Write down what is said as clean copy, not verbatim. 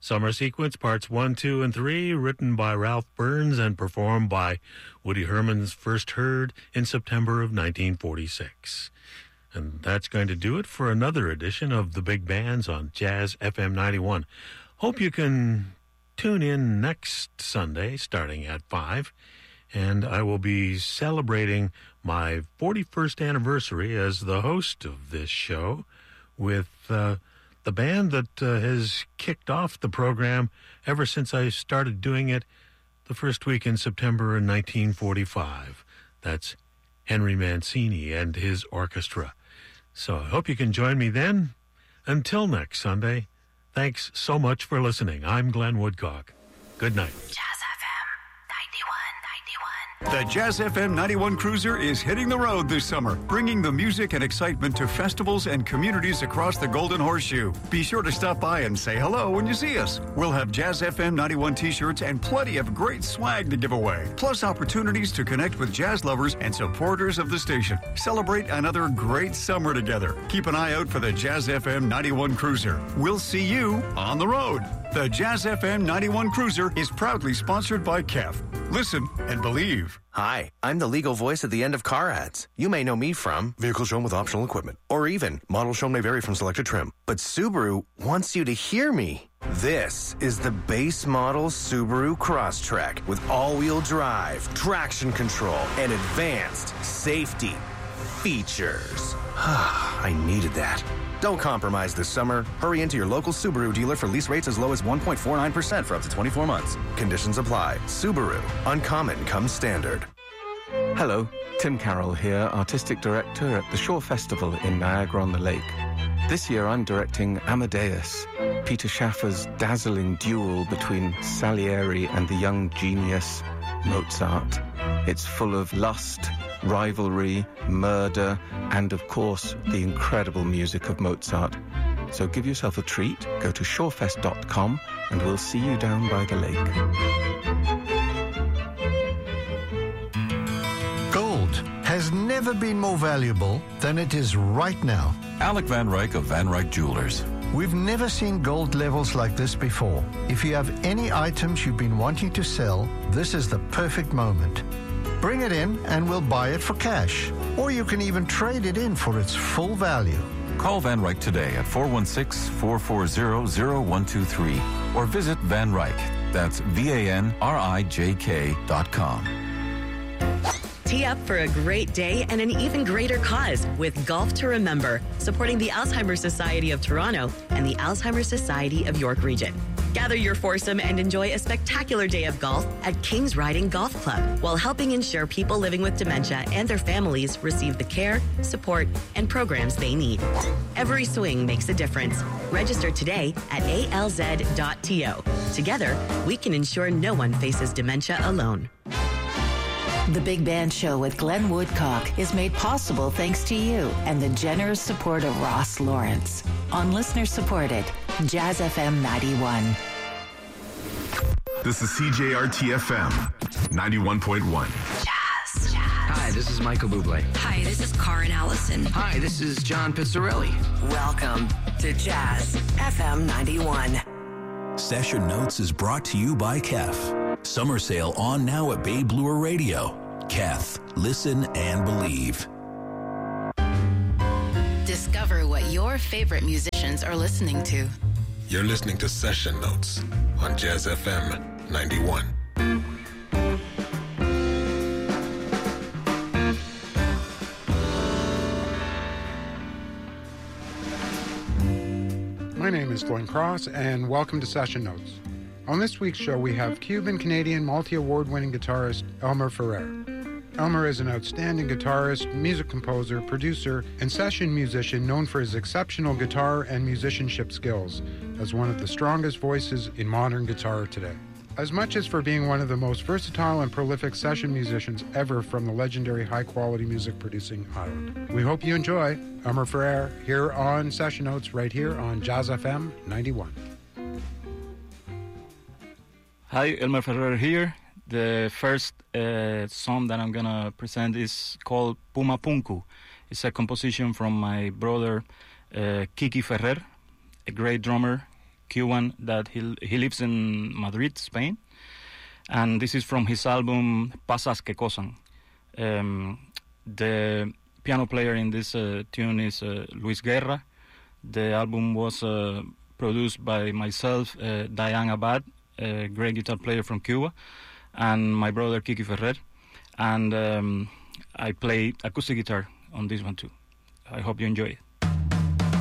Summer Sequence Parts 1, 2, and 3, written by Ralph Burns and performed by Woody Herman's first heard in September of 1946. And that's going to do it for another edition of The Big Bands on Jazz FM 91. Hope you can tune in next Sunday starting at 5, and I will be celebrating my 41st anniversary as the host of this show with the band that has kicked off the program ever since I started doing it the first week in September in 1945. That's Henry Mancini and his orchestra. So I hope you can join me then. Until next Sunday, thanks so much for listening. I'm Glenn Woodcock. Good night. The Jazz FM 91 Cruiser is hitting the road this summer, bringing the music and excitement to festivals and communities across the Golden Horseshoe. Be sure to stop by and say hello when you see us. We'll have Jazz FM 91 t-shirts and plenty of great swag to give away, plus opportunities to connect with jazz lovers and supporters of the station. Celebrate another great summer together. Keep an eye out for the Jazz FM 91 Cruiser. We'll see you on the road. The Jazz FM 91 Cruiser is proudly sponsored by KEF. Listen and believe. Hi, I'm the legal voice at the end of car ads. You may know me from vehicle shown with optional equipment, or even model shown may vary from selected trim. But Subaru wants you to hear me. This is the base model Subaru Crosstrek with all-wheel drive, traction control, and advanced safety features. I needed that. Don't compromise this summer. Hurry into your local Subaru dealer for lease rates as low as 1.49% for up to 24 months. Conditions apply. Subaru. Uncommon comes standard. Hello, Tim Carroll here, Artistic Director at the Shore Festival in Niagara-on-the-Lake. This year I'm directing Amadeus, Peter Schaffer's dazzling duel between Salieri and the young genius Mozart. It's full of lust, rivalry, murder, and of course, the incredible music of Mozart. So give yourself a treat, go to shorefest.com, and we'll see you down by the lake. Gold has never been more valuable than it is right now. Alec Van Ryk of Van Ryk Jewelers. We've never seen gold levels like this before. If you have any items you've been wanting to sell, this is the perfect moment. Bring it in and we'll buy it for cash. Or you can even trade it in for its full value. Call Van Ryk today at 416-440-0123 or visit Van Ryk. That's VANRIJK.com. Tee up for a great day and an even greater cause with Golf to Remember, supporting the Alzheimer's Society of Toronto and the Alzheimer's Society of York Region. Gather your foursome and enjoy a spectacular day of golf at Kings Riding Golf Club while helping ensure people living with dementia and their families receive the care, support, and programs they need. Every swing makes a difference. Register today at alz.to. Together, we can ensure no one faces dementia alone. The Big Band Show with Glenn Woodcock is made possible thanks to you and the generous support of Ross Lawrence on listener-supported Jazz FM 91. This is CJRT-FM 91.1. Jazz. Hi, this is Michael Bublé. Hi, this is Karin Allison. Hi, this is John Pizzarelli. Welcome to Jazz FM 91. Session Notes is brought to you by KEF. Summer sale on now at Bay Bloor Radio. KEF, listen and believe. Discover what your favorite musicians are listening to. You're listening to Session Notes on Jazz FM 91. My name is Glenn Cross, and welcome to Session Notes. On this week's show, we have Cuban-Canadian multi-award-winning guitarist Elmer Ferrer. Elmer is an outstanding guitarist, music composer, producer, and session musician known for his exceptional guitar and musicianship skills as one of the strongest voices in modern guitar today. As much as for being one of the most versatile and prolific session musicians ever from the legendary high-quality music-producing island. We hope you enjoy Elmer Ferrer here on Session Notes right here on Jazz FM 91. Hi, Elmer Ferrer here. The first song that I'm going to present is called Puma Punku. It's a composition from my brother Kiki Ferrer, a great drummer, Cuban that he lives in Madrid, Spain. And this is from his album Pasas que Cosan. The piano player in this tune is Luis Guerra. The album was produced by myself, Diane Abad, a great guitar player from Cuba, and my brother Kiki Ferrer. And I play acoustic guitar on this one too. I hope you enjoy it.